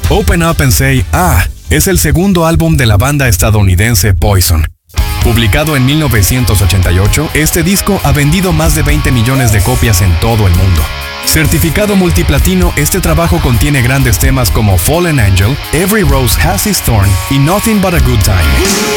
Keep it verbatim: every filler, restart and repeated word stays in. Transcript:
Open Up and Say Ah es el segundo álbum de la banda estadounidense Poison. Publicado en mil novecientos ochenta y ocho, este disco ha vendido más de veinte millones de copias en todo el mundo. Certificado multiplatino, este trabajo contiene grandes temas como Fallen Angel, Every Rose Has Its Thorn y Nothing But a Good Time.